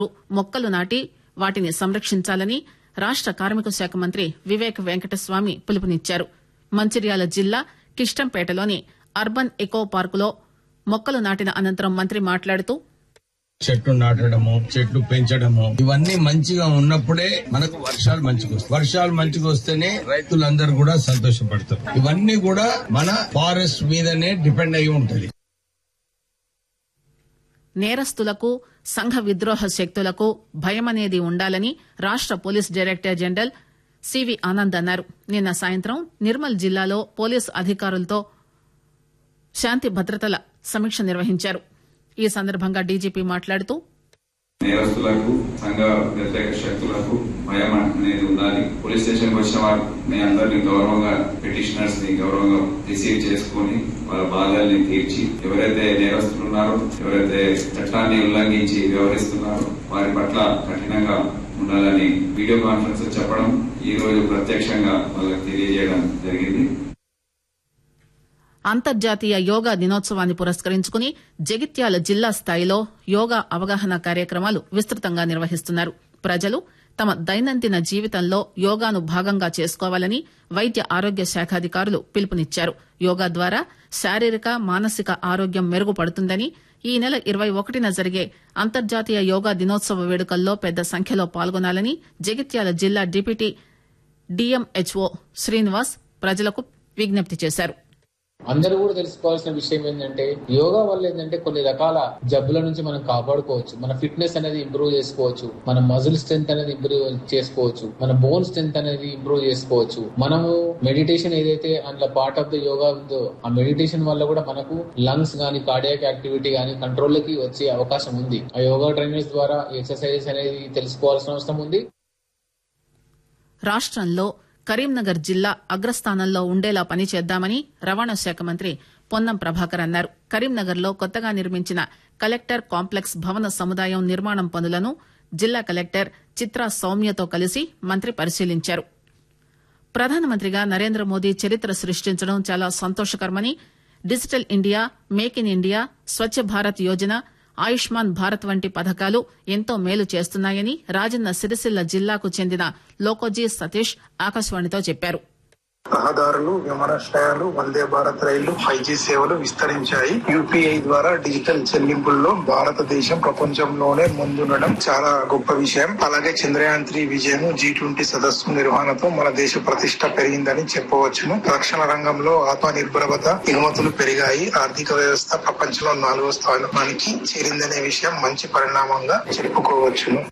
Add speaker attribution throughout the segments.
Speaker 1: మొక్కలు నాటి వాటిని సంరక్షించాలని రాష్ట కార్మిక శాఖ మంత్రి వివేక్ వెంకటస్వామి పిలుపునిచ్చారు. మంచిర్యాల జిల్లా కిష్టంపేటలోని అర్బన్ ఎకో పార్కులో మొక్కలు నాటిన అనంతరం మంత్రి మాట్లాడుతూ
Speaker 2: చెట్లు నాటడము, చెట్లు పెంచడము ఇవన్నీ మంచిగా ఉన్నప్పుడే మనకు వర్షాలు మంచిగా వస్తాయి. వర్షాలు మంచిగా వస్తేనే రైతులందరూ కూడా సంతోషపడతారు. ఇవన్నీ కూడా మన ఫారెస్ట్ మీదనే డిపెండ్ అయి ఉంటది.
Speaker 1: నేరస్తులకు సంఘ విద్రోహ శక్తులకు భయమనేది ఉండాలని రాష్ట police director general CV Anand అన్నారు. నిన్న సాయంత్రం నిర్మల్ జిల్లాలో పోలీసు అధికారులతో శాంతి భద్రతల సమీక్ష నిర్వహించారు. ఈ సందర్భంగా డీజీపీ మాట్లాడుతూ
Speaker 3: నేరస్తులకు సంఘ వ్యతిరేక శక్తులకు భయం అనేది ఉండాలి. పోలీస్ స్టేషన్ వచ్చిన వారిని అందరినీ గౌరవంగా పిటిషనర్స్ ని గౌరవంగా రిసీవ్ చేసుకుని వాళ్ళ బాధల్ని తీర్చి ఎవరైతే నేరస్తులు ఉన్నారో ఎవరైతే చట్టాన్ని ఉల్లంఘించి వ్యవహరిస్తున్నారో వారి పట్ల కఠినంగా ఉండాలని వీడియో కాన్ఫరెన్స్ చెప్పడం ఈ రోజు ప్రత్యక్షంగా వాళ్ళకి తెలియజేయడం జరిగింది.
Speaker 1: అంతర్జాతీయ యోగా దినోత్సవాన్ని పురస్కరించుకుని జగిత్యాల జిల్లా స్థాయిలో యోగా అవగాహన కార్యక్రమాలు విస్తృతంగా నిర్వహిస్తున్నారు. ప్రజలు తమ దైనందిన జీవితంలో యోగాను భాగంగా చేసుకోవాలని వైద్య ఆరోగ్య శాఖాధికారులు పిలుపునిచ్చారు. యోగా ద్వారా శారీరక మానసిక ఆరోగ్యం మెరుగుపడుతుందని ఈ నెల 21న జరిగే అంతర్జాతీయ యోగా దినోత్సవ వేడుకల్లో పెద్ద సంఖ్యలో పాల్గొనాలని జగిత్యాల జిల్లా డిప్యూటీ డిఎంహెచ్ఓ శ్రీనివాస్ ప్రజలకు విజ్ఞప్తి చేశారు.
Speaker 4: అందరూ కూడా తెలుసుకోవాల్సిన విషయం ఏంటంటే యోగా వల్ల ఏంటంటే కొన్ని రకాల జబ్బుల నుంచి మనం కాపాడుకోవచ్చు. మన ఫిట్నెస్ అనేది ఇంప్రూవ్ చేసుకోవచ్చు, మన మజిల్ స్ట్రెంత్ అనేది ఇంప్రూవ్ చేసుకోవచ్చు, మన బోన్ స్ట్రెంత్ అనేది ఇంప్రూవ్ చేసుకోవచ్చు. మనము మెడిటేషన్ ఏదైతే అందులో పార్ట్ ఆఫ్ ద యోగా ఉందో ఆ మెడిటేషన్ వల్ల కూడా మనకు లంగ్స్ గానీ కార్డియాక్ యాక్టివిటీ గానీ కంట్రోల్లోకి వచ్చే అవకాశం ఉంది. ఆ యోగా ట్రైనర్స్ ద్వారా ఎక్సర్సైజెస్ అనేది తెలుసుకోవాల్సిన అవసరం ఉంది.
Speaker 1: రాష్ట్రంలో కరీంనగర్ జిల్లా అగ్రస్థానంలో ఉండేలా పనిచేద్దామని రవాణా శాఖ మంత్రి పొన్నం ప్రభాకర్ అన్నారు. కరీంనగర్ లో కొత్తగా నిర్మించిన కలెక్టర్ కాంప్లెక్స్ భవన సముదాయం నిర్మాణం పనులను జిల్లా కలెక్టర్ చిత్రా సౌమ్యతో కలిసి మంత్రి పరిశీలించారు. ప్రధానమంత్రిగా నరేంద్ర మోదీ చరిత్ర సృష్టించడం చాలా సంతోషకరమని digital India, make in India, Swachh Bharat Yojana, Ayushman Bharat వంటి పథకాలు ఎంతో మేలు చేస్తున్నాయని రాజన్న సిరిసిల్ల జిల్లాకు చెందిన లోకోజీ సతీష్ ఆకాశవాణితో చెప్పారు.
Speaker 5: రహదారులు, విమానాశ్రయాలు, వందే భారత్ రైళ్లు, 5G సేవలు విస్తరించాయి. యూపీఐ ద్వారా డిజిటల్ చెల్లింపుల్లో భారతదేశం ప్రపంచంలోనే ముందుండడం చాలా గొప్ప విషయం. అలాగే చంద్రయాన్ 3 విజయం, G20 సదస్సు నిర్వహణతో మన దేశ ప్రతిష్ట పెరిగిందని చెప్పవచ్చును. రక్షణ రంగంలో ఆత్మనిర్భరత, ఎగుమతులు పెరిగాయి. ఆర్థిక వ్యవస్థ ప్రపంచంలో 4వ స్థానానికి చేరిందనే విషయం మంచి పరిణామంగా చెప్పుకోవచ్చును.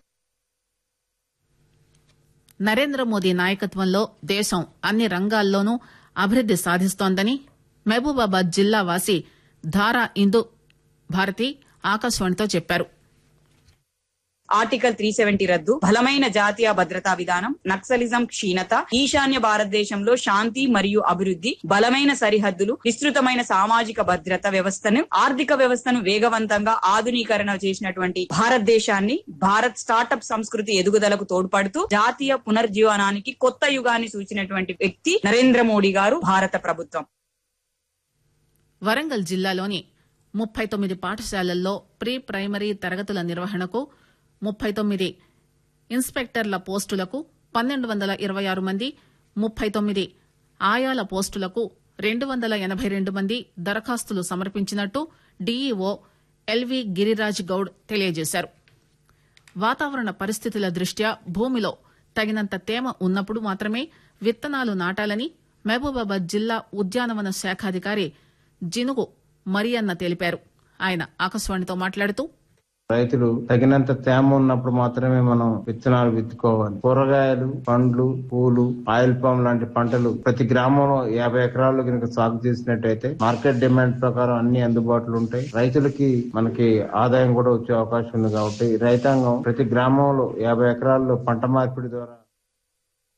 Speaker 1: నరేంద్ర మోదీ నాయకత్వంలో దేశం అన్ని రంగాల్లోనూ అభివృద్ది సాధిస్తోందని మహబూబాబాద్ జిల్లా వాసి ధారా ఇందు భారతి ఆకాశవాణితో చెప్పారు.
Speaker 6: ఆర్టికల్ 370 రద్దు, బలమైన జాతీయ భద్రతా విధానం, నక్సలిజం క్షీణత, ఈశాన్య భారతదేశంలో శాంతి మరియు అభివృద్ధి, బలమైన సరిహద్దులు, విస్తృతమైన సామాజిక భద్రత వ్యవస్థను, ఆర్థిక వ్యవస్థను వేగవంతంగా ఆధునీకరణ చేసినటువంటి భారతదేశాన్ని భారత్ స్టార్టప్ సంస్కృతి ఎదుగుదలకు తోడ్పడుతూ జాతీయ పునర్జీవనానికి కొత్త యుగాన్ని సూచినటువంటి వ్యక్తి నరేంద్ర మోడీ గారు, భారత ప్రభుత్వం.
Speaker 1: వరంగల్ జిల్లాలోని 39 పాఠశాలల్లో ప్రీ ప్రైమరీ తరగతుల నిర్వహణకు 39 ఇన్స్పెక్టర్ల పోస్టులకు 1226 మంది, 39 ఆయాల పోస్టులకు 282 మంది దరఖాస్తులు సమర్పించినట్టు డీఈఓ ఎల్వి గిరిరాజ్ గౌడ్ తెలియజేశారు. వాతావరణ పరిస్థితుల దృష్ట్యా భూమిలో తగినంత తేమ ఉన్నప్పుడు మాత్రమే విత్తనాలు నాటాలని మహబూబాబాద్ జిల్లా ఉద్యానవన శాఖాధికారి జినుగు మరియన్న తెలిపారు. ఆయన ఆకాశవాణితో మాట్లాడుతూ
Speaker 7: రైతులు తగినంత తేమ ఉన్నప్పుడు మాత్రమే మనం విత్తనాలు విత్తుకోవాలి. కూరగాయలు, పండ్లు, పూలు, ఆయిల్ పామ్ లాంటి పంటలు ప్రతి గ్రామంలో 50 ఎకరాల్లో కనుక సాగు చేసినట్టయితే మార్కెట్ డిమాండ్ ప్రకారం అన్ని అందుబాటులో ఉంటాయి. రైతులకి మనకి ఆదాయం కూడా వచ్చే అవకాశం ఉంది. కాబట్టి రైతాంగం ప్రతి గ్రామంలో 50 ఎకరాల్లో పంట మార్పిడి ద్వారా